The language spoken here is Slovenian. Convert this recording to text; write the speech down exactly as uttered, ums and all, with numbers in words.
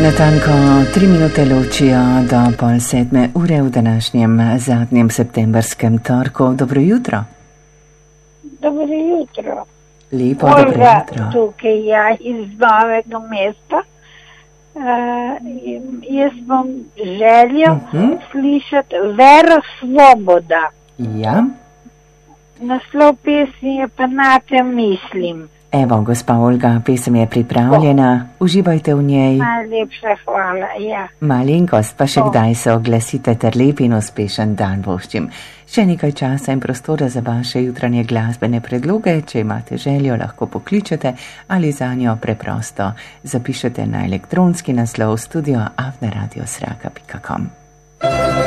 Natanko tri minute ločijo do pol sedme ure v današnjem zadnjem septembrskem torku. Dobro jutro. Dobro jutro. Lepo, Olga, dobro jutro. Tukaj ja, iz Novega mesta. Uh, jaz bom željo uh-huh. slišati Vero Svoboda. Ja. Naslov pesmi je pa Nate mislim. Evo, gospa Olga, pesem je pripravljena. Uživajte v njej. Najlepša hvala, ja. Malenkost, pa še kdaj se oglasite ter lep in uspešen dan voščim. Še nekaj časa in prostora za vaše jutranje glasbene predloge. Če imate željo, lahko pokličete ali za njo preprosto zapišete na elektronski naslov studio afna radio sraka pika com.